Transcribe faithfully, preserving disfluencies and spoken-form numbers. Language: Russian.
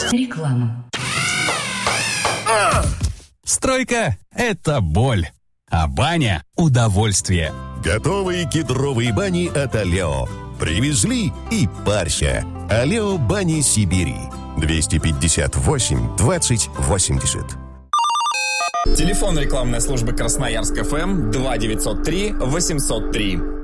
Реклама. Стройка – это боль, а баня – удовольствие. Готовые кедровые бани от Алео. Привезли и парься. Алео бани Сибири. двести пятьдесят восемь двадцать восемьдесят. Телефон рекламной службы Красноярск ФМ два девятьсот три восемьсот три.